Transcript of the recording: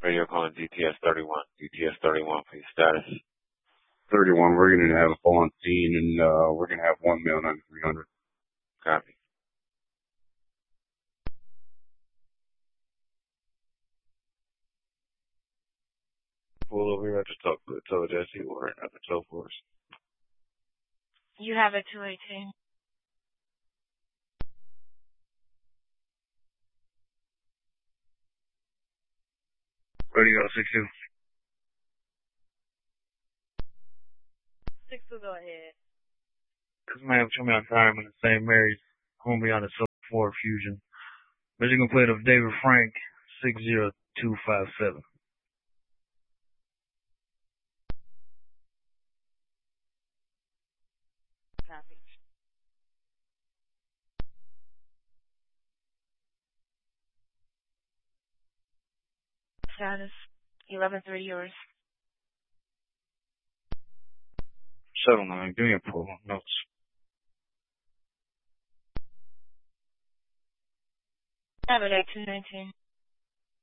Radio calling DTS 31. DTS 31 for your status. 31, we're going to have a full on scene, and we're going to have 1 male 9300. Copy. Pull over here at the tow Jesse or at the tow force. You have a 218. Radio 62. 62, go ahead. This man show me on time in the St. Mary's, homie on the Silver Ford Fusion. Michigan plate of David Frank, 60257. Copy. Status 11-3 yours. Shuttle 9, give me a pull. Notes. Have it at 219.